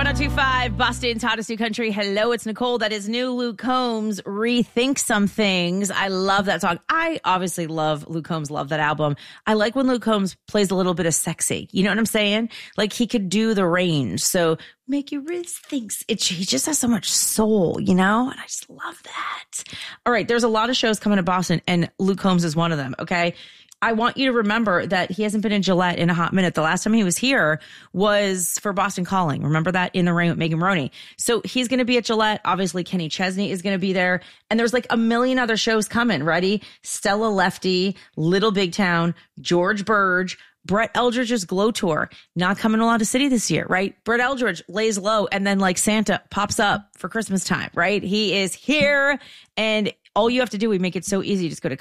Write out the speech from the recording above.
1025, Boston's hottest new country. Hello, it's Nicole. That is new Luke Combs, Rethink Some Things. I love that song. I obviously love Luke Combs, love that album. I like when Luke Combs plays a little bit of sexy. You know what I'm saying? Like he could do the range. So make your wrist thinks it. He just has so much soul, you know? And I just love that. All right, there's a lot of shows coming to Boston, and Luke Combs is one of them, okay? I want you to remember that he hasn't been in Gillette in a hot minute. The last time he was here was for Boston Calling. Remember that? In the Rain with Megan Maroney. So he's going to be at Gillette. Obviously, Kenny Chesney is going to be there. And there's like a million other shows coming. Ready? Stella Lefty, Little Big Town, George Burge, Brett Eldridge's Glow Tour. Not coming a lot of city this year, right? Brett Eldridge lays low and then like Santa pops up for Christmas time, right? He is here, and all you have to do, we make it so easy. Just go to